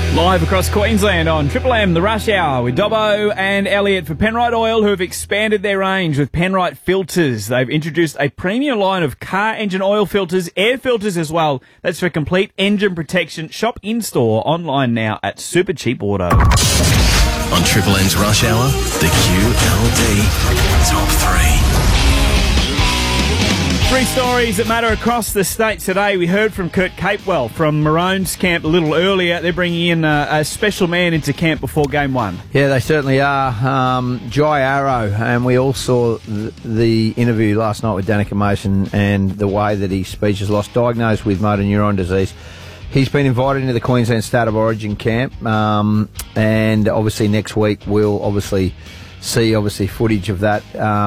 Live across Queensland on Triple M, the Rush Hour with Dobbo and Elliot for Penrite Oil, who have expanded their range with Penrite filters. They've introduced a premium line of car engine oil filters, air filters as well. That's for complete engine protection. Shop in-store, online now at Supercheap Auto. On Triple M's Rush Hour, the QLD Top 3. Three stories that matter across the state today. We heard from Kurt Capewell from Maroons camp a little earlier. They're bringing in a special man into camp before game one. Yeah, they certainly are. Jai Arrow, and we all saw the interview last night with Danica Mason and the way that his speech is lost, diagnosed with motor neuron disease. He's been invited into the Queensland State of Origin camp, and obviously next week we'll see footage of that.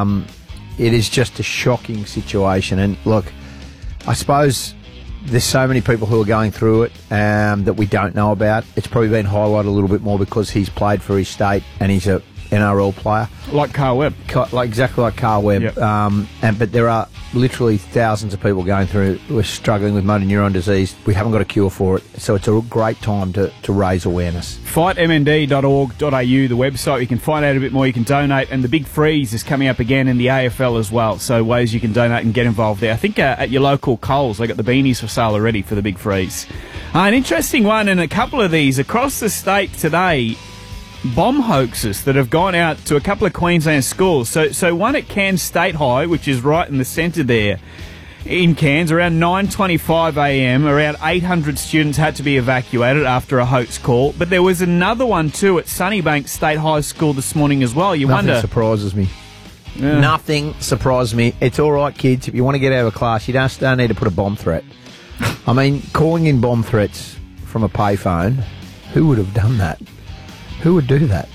It is just a shocking situation, and look, I suppose there's so many people who are going through it that we don't know about. It's probably been highlighted a little bit more because he's played for his state and he's a NRL player. Like Carl Webb. Exactly like Carl Webb. Yep. But there are literally thousands of people going through who are struggling with motor neuron disease. We haven't got a cure for it, so it's a great time to raise awareness. Fightmnd.org.au, the website. You can find out a bit more, you can donate, and the Big Freeze is coming up again in the AFL as well, so ways you can donate and get involved there. I think at your local Coles, they got the beanies for sale already for the Big Freeze. An interesting one, and a couple of these across the state today. Bomb hoaxes that have gone out to a couple of Queensland schools. So one at Cairns State High, which is right in the centre there in Cairns, around 9:25 a.m, around 800 students had to be evacuated after a hoax call. But there was another one too at Sunnybank State High School this morning as well. Nothing surprises me. Yeah. Nothing surprises me. It's all right, kids. If you want to get out of class, you don't need to put a bomb threat. I mean, calling in bomb threats from a payphone, who would have done that? Who would do that?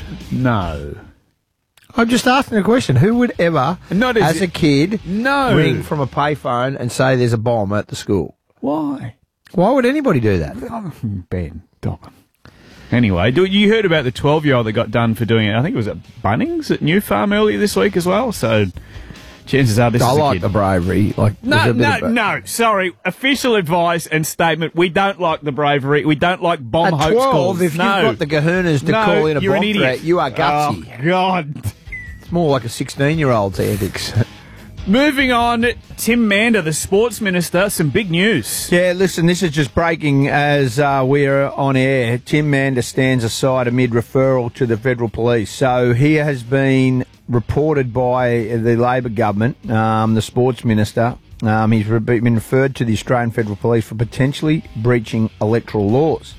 No. I'm just asking a question. Who would ever, as a kid, ring from a payphone and say there's a bomb at the school? Why? Why would anybody do that? Ben, Dom. Anyway, you heard about the 12-year-old that got done for doing it. I think it was at Bunnings at New Farm earlier this week as well. So chances are this is a kid. I like the bravery. No. Sorry. Official advice and statement. We don't like the bravery. We don't like bomb hoax 12, calls. If you've got the kahunas to call in a bomb threat, you are gutsy. Oh, God. It's more like a 16-year-old's antics. Moving on, Tim Mander, the Sports Minister, some big news. Yeah, listen, this is just breaking as we're on air. Tim Mander stands aside amid referral to the Federal Police. So he has been reported by the Labor government, the Sports Minister. He's been referred to the Australian Federal Police for potentially breaching electoral laws.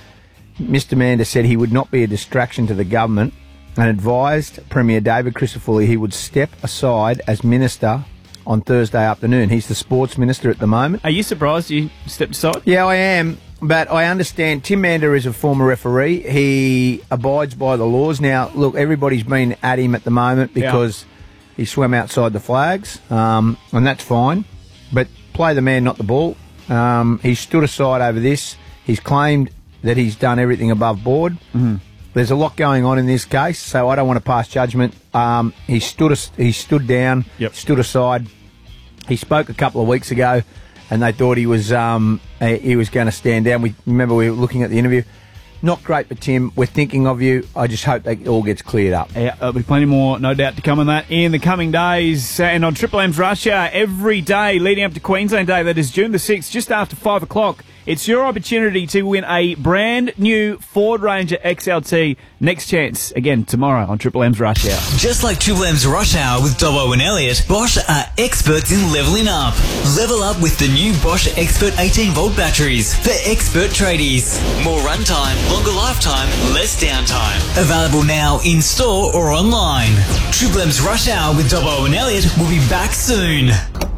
Mr Mander said he would not be a distraction to the government and advised Premier David Crisafulli he would step aside as Minister on Thursday afternoon. He's the Sports Minister at the moment. Are you surprised you stepped aside? Yeah, I am. But I understand Tim Mander is a former referee. He abides by the laws. Now, look, everybody's been at him at the moment because he swam outside the flags, and that's fine. But play the man, not the ball. He stood aside over this. He's claimed that he's done everything above board. Mm-hmm. There's a lot going on in this case, so I don't want to pass judgment. He stood down, stood aside. He spoke a couple of weeks ago, and they thought he was going to stand down. We were looking at the interview. Not great for Tim. We're thinking of you. I just hope that all gets cleared up. Yeah, there'll be plenty more, no doubt, to come on that in the coming days. And on Triple M's Rush Hour, every day leading up to Queensland Day, that is June the 6th, just after 5 o'clock, it's your opportunity to win a brand new Ford Ranger XLT. Next chance, again, tomorrow on Triple M's Rush Hour. Just like Triple M's Rush Hour with Dobbo and Elliot, Bosch are experts in levelling up. Level up with the new Bosch Expert 18-volt batteries for expert tradies. More runtime, longer lifetime, less downtime. Available now in store or online. Triple M's Rush Hour with Dobbo and Elliot will be back soon.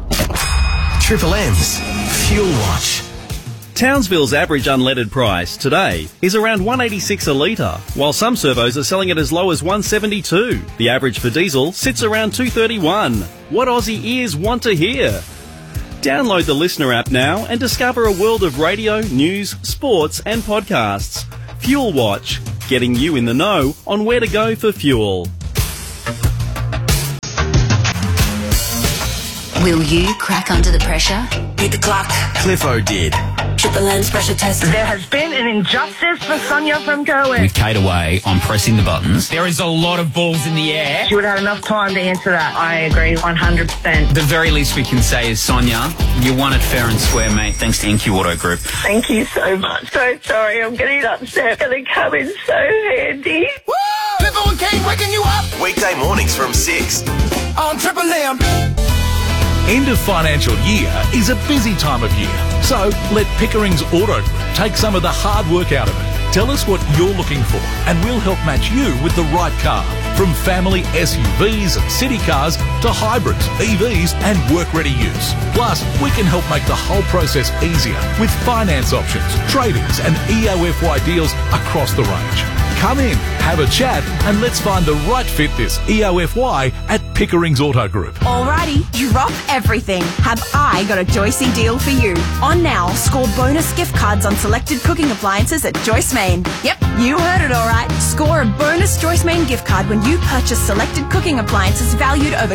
Triple M's Fuel Watch. Townsville's average unleaded price today is around $1.86 a litre, while some servos are selling it as low as $1.72. The average for diesel sits around $2.31. What Aussie ears want to hear? Download the Listener app now and discover a world of radio, news, sports and podcasts. Fuel Watch, getting you in the know on where to go for fuel. Will you crack under the pressure? Beat the clock. Cliffo did. Triple N's pressure test. There has been an injustice for Sonia from Kerwin. With Kate away, I'm pressing the buttons. There is a lot of balls in the air. She would have had enough time to answer that. I agree 100%. The very least we can say is, Sonia, you won it fair and square, mate, thanks to NQ Auto Group. Thank you so much. So sorry, I'm getting upset. Gonna come in so handy. Woo! Clifford and Kate waking you up Weekday mornings from 6. on Triple M. End of financial year is a busy time of year, so let Pickering's Auto Group take some of the hard work out of it. Tell us what you're looking for and we'll help match you with the right car. From family SUVs and city cars to hybrids, EVs and work-ready use. Plus, we can help make the whole process easier with finance options, trade-ins and EOFY deals across the range. Come in, have a chat and let's find the right fit this EOFY at Pickering's Auto Group. Alrighty, drop everything. Have I got a Joycey deal for you? On now, score bonus gift cards on selected cooking appliances at Joyce Main. Yep, you heard it alright. Score a bonus Joyce Main gift card when you purchase selected cooking appliances valued over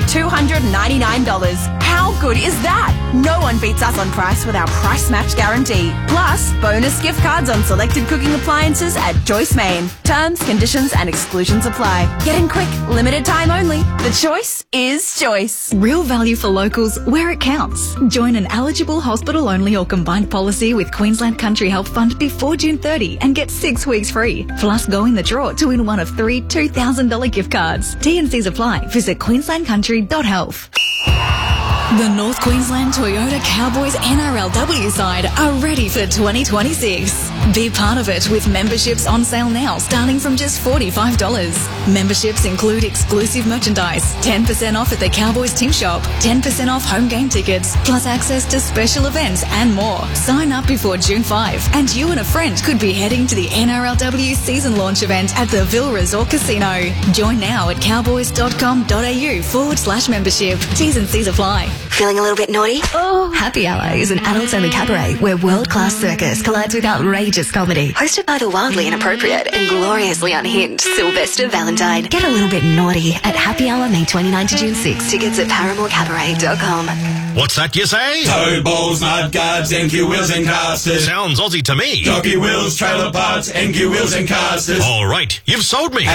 $299. How good is that? No one beats us on price with our price match guarantee. Plus, bonus gift cards on selected cooking appliances at Joyce Main. Terms, conditions and exclusions apply. Get in quick, limited time only. The choice is choice. Real value for locals where it counts. Join an eligible hospital-only or combined policy with Queensland Country Health Fund before June 30 and get 6 weeks free. Plus, go in the draw to win one of 3 $2,000 gift cards. T&Cs apply. Visit queenslandcountry.health. The North Queensland Toyota Cowboys NRLW side are ready for 2026. Be part of it with memberships on sale now starting from just $45. Memberships include exclusive merchandise, 10% off at the Cowboys Team Shop, 10% off home game tickets, plus access to special events and more. Sign up before June 5 and you and a friend could be heading to the NRLW season launch event at the Ville Resort Casino. Join now at cowboys.com.au/membership. T's and C's apply. Feeling a little bit naughty? Oh, Happy Hour is an adults-only cabaret where world-class circus collides with outrageous comedy. Hosted by the wildly inappropriate and gloriously unhinged Sylvester Valentine. Get a little bit naughty at Happy Hour May 29 to June 6. Tickets at ParamoreCabaret.com. What's that you say? Toad balls, mud guards, NQ wheels and casters. Sounds Aussie to me. Jockey wheels, trailer parts, NQ wheels and casters. All right, you've sold me.